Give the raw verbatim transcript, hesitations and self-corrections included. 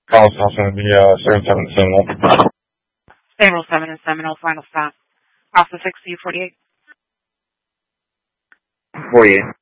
Call us on the uh, seven seven Seminole. Seminole seven and Seminole, final stop. Alpha six, U forty-eight. forty-eight.